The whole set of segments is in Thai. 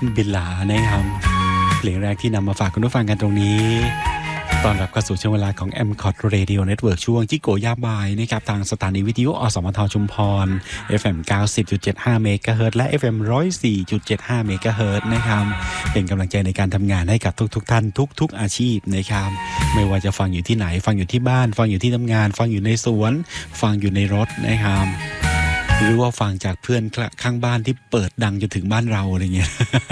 บิลลานะครับเพลงแรกที่นำมาฝากคุณผู้ฟังกันตรงนี้ตอนรับเข้าสู่ช่วงเวลาของ MCOT Radio Network ช่วงจิโกยาบายนะครับทางสถานีวิทยุอสมทชุมพร FM 90.75 เมกะเฮิรตซ์และ FM 104.75 เมกะเฮิรตซ์นะครับเป็นกำลังใจในการทำงานให้กับทุกท่านทุกอาชีพนะครับไม่ว่าจะฟังอยู่ที่ไหนฟังอยู่ที่บ้านฟังอยู่ที่ทำงานฟังอยู่ในสวนฟังอยู่ในรถนะครับหรือว่าฟังจากเพื่อนข้างบ้านที่เปิดดังจนถึงบ้านเราอะไรเงี้ย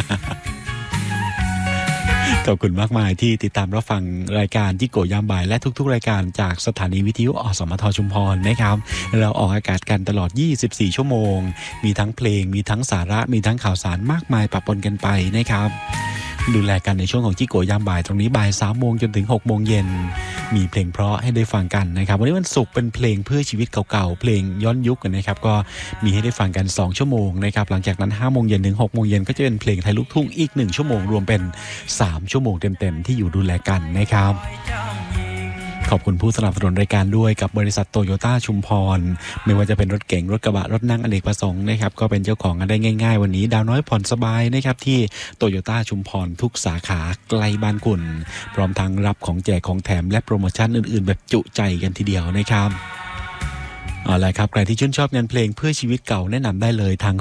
ขอบคุณมากมายที่ติดตามรับฟังรายการจิโกยามบ่ายและทุกๆรายการจากสถานีวิทยุอสมทชุมพรนะครับเราออกอากาศกันตลอด24ชั่วโมงมีทั้งเพลงมีทั้งสาระมีทั้งข่าวสารมากมายปะปนกันไปนะครับดูแลกันในช่วงของจิโกยามบ่ายตรงนี้บ่าย 3 โมงจนถึง 6 โมงเย็นมีเพลงเพราะให้ได้ฟังกันนะครับวันนี้วันศุกร์เป็นเพลงเพื่อชีวิตเก่าๆเพลงย้อนยุคกันนะครับก็มีให้ได้ฟังกัน2ชั่วโมงนะครับหลังจากนั้น 5 โมงเย็นถึง 6 โมงเย็นก็จะเป็นเพลงไทยลูกทุ่งอีก1ชั่วโมงรวมเป็น3ชั่วโมงเต็มๆที่อยู่ดูแลกันนะครับขอบคุณผู้สนับสนุนรายการด้วยกับบริษัทโตโยต้าชุมพรไม่ว่าจะเป็นรถเก๋งรถกระบะรถนั่งอเนกประสงค์นะครับก็เป็นเจ้าของกันได้ง่ายๆวันนี้ดาวน้อยผ่อนสบายนะครับที่โตโยต้าชุมพรทุกสาขาใกล้บ้านคุณพร้อมทั้งรับของแจกของแถมและโปรโมชั่นอื่นๆแบบจุใจกันทีเดียวนะครับเอาล่ะครับใครที่ชื่นชอบงานเพลงเพื่อชีวิตเก่าแนะนำได้เลยทาง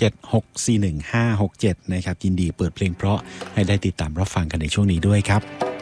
0776415567นะครับยินดีเปิดเพลงเพราะให้ได้ติดตามรับฟังกันในช่วงนี้ด้วยครับ